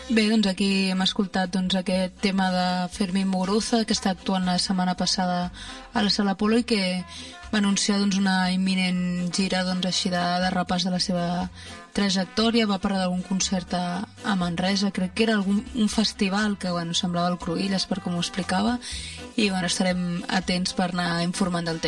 Bé, doncs aquí hem escoltat aquest tema de Fermín Muguruza, que està actuant la setmana passada a la Sala Apolo i que va anunciar una imminent gira així de repàs de la seva trajectòria. Va parlar d'algun concert a Manresa, crec que era un festival que semblava el Cruïlles per com ho explicava, i estarem atents per anar informant del tema.